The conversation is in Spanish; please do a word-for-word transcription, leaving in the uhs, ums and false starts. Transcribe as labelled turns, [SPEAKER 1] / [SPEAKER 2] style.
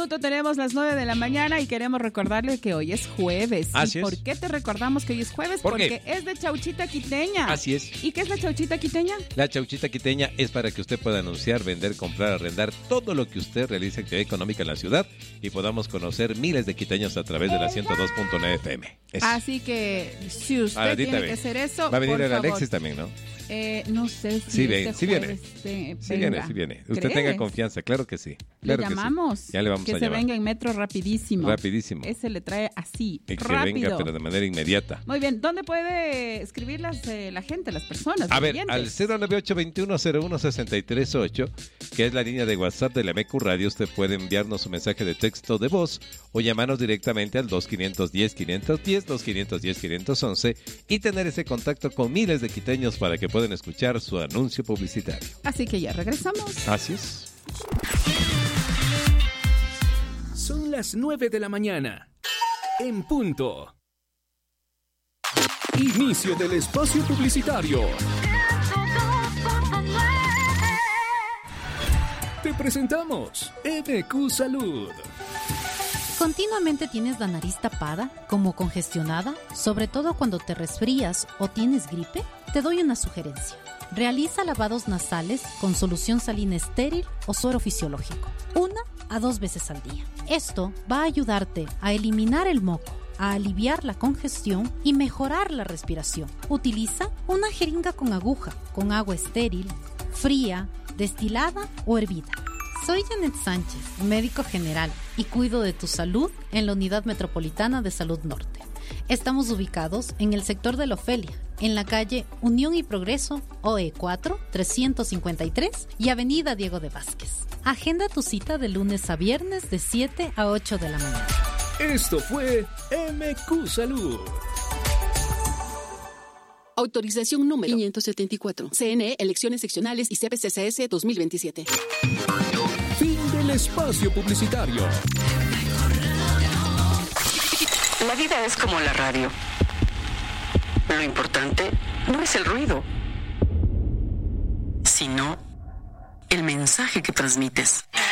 [SPEAKER 1] minuto tenemos las nueve de la mañana y queremos recordarle que hoy es jueves.
[SPEAKER 2] Así
[SPEAKER 1] ¿Y
[SPEAKER 2] es.
[SPEAKER 1] por qué te recordamos que hoy es jueves?
[SPEAKER 2] ¿Por
[SPEAKER 1] Porque
[SPEAKER 2] qué?
[SPEAKER 1] es de chauchita quiteña.
[SPEAKER 2] Así es.
[SPEAKER 1] ¿Y qué es la chauchita quiteña?
[SPEAKER 2] La chauchita quiteña es para que usted pueda anunciar, vender, comprar, arrendar todo lo que usted realice actividad económica en la ciudad y podamos conocer miles de quiteños a través de la ciento dos punto nueve F M. Eso.
[SPEAKER 1] Así que si usted
[SPEAKER 2] Ahora,
[SPEAKER 1] tiene
[SPEAKER 2] dítame.
[SPEAKER 1] que hacer eso,
[SPEAKER 2] Va a venir
[SPEAKER 1] por
[SPEAKER 2] el
[SPEAKER 1] favor.
[SPEAKER 2] Alexis también, ¿no?
[SPEAKER 1] Eh, no sé si
[SPEAKER 2] Sí, ven,
[SPEAKER 1] este
[SPEAKER 2] sí viene.
[SPEAKER 1] jueves te-
[SPEAKER 2] Sí
[SPEAKER 1] venga.
[SPEAKER 2] viene, sí viene. Usted
[SPEAKER 1] ¿Crees?
[SPEAKER 2] tenga confianza, claro que sí. Claro
[SPEAKER 1] Le
[SPEAKER 2] que sí.
[SPEAKER 1] llamamos.
[SPEAKER 2] Ya le vamos
[SPEAKER 1] que
[SPEAKER 2] a
[SPEAKER 1] se
[SPEAKER 2] llamar.
[SPEAKER 1] venga en metro rapidísimo.
[SPEAKER 2] Rapidísimo.
[SPEAKER 1] Ese le trae así,
[SPEAKER 2] Y que
[SPEAKER 1] rápido.
[SPEAKER 2] venga, pero de manera inmediata.
[SPEAKER 1] Muy bien, ¿dónde puede escribir las, eh, la gente, las personas?
[SPEAKER 2] A
[SPEAKER 1] los
[SPEAKER 2] ver,
[SPEAKER 1] oyentes?
[SPEAKER 2] al cero nueve ocho, veintiuno cero uno, sesenta y tres ocho, que es la línea de WhatsApp de la M E C U Radio, usted puede enviarnos un mensaje de texto de voz o llamarnos directamente al dos quinientos diez, quinientos diez, dos quinientos diez, quinientos once y tener ese contacto con miles de quiteños para que puedan escuchar su anuncio publicitario.
[SPEAKER 1] Así que ya regresamos.
[SPEAKER 2] Así es.
[SPEAKER 3] Son las nueve de la mañana. En punto. Inicio del espacio publicitario. Te presentamos M Q Salud.
[SPEAKER 4] ¿Continuamente tienes la nariz tapada, como congestionada, sobre todo cuando te resfrías o tienes gripe? Te doy una sugerencia. Realiza lavados nasales con solución salina estéril o suero fisiológico, una a dos veces al día. Esto va a ayudarte a eliminar el moco, a aliviar la congestión y mejorar la respiración. Utiliza una jeringa con aguja, con agua estéril, fría, destilada o hervida. Soy Janet Sánchez, médico general, y cuido de tu salud en la Unidad Metropolitana de Salud Norte. Estamos ubicados en el sector de la Ofelia, en la calle Unión y Progreso, O E cuatro, trescientos cincuenta y tres y Avenida Diego de Vázquez. Agenda tu cita de lunes a viernes de siete a ocho de la mañana.
[SPEAKER 3] Esto fue M Q Salud.
[SPEAKER 5] Autorización número quinientos setenta y cuatro. C N E, Elecciones Seccionales y C P C C S dos mil veintisiete.
[SPEAKER 3] Fin del espacio publicitario.
[SPEAKER 6] La vida es como la radio. Lo importante no es el ruido, sino el mensaje que transmites.